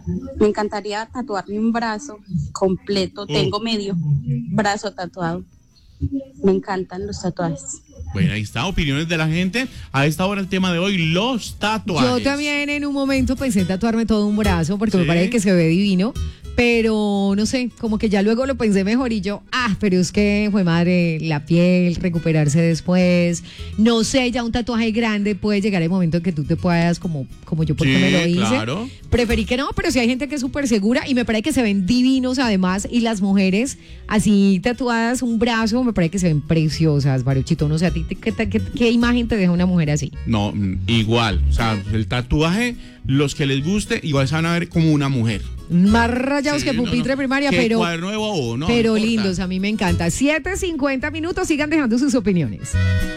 Me encantaría tatuarme un brazo completo. Tengo medio brazo tatuado. Me encantan los tatuajes. Bueno, ahí está, opiniones de la gente. A esta hora el tema de hoy, los tatuajes. Yo también en un momento pensé en tatuarme todo un brazo porque me ¿Sí? parece que se ve divino. Pero no sé, como que ya luego lo pensé mejor y yo, pero es que fue madre, la piel, recuperarse después. No sé, ya un tatuaje grande puede llegar el momento en que tú te puedas, como yo porque Sí, me lo hice. claro. Preferí que no, pero sí hay gente que es súper segura y me parece que se ven divinos además. Y las mujeres así tatuadas, un brazo, me parece que se ven preciosas, Baruchito. No sé, ¿a ti qué imagen te deja una mujer así? No, igual. O sea, el tatuaje, los que les guste, igual se van a ver como una mujer. Más rayados Sí, que pupitre primaria, pero cuaderno de bobo, no pero importa. lindos, a mí me encanta. 7:50 minutos, sigan dejando sus opiniones.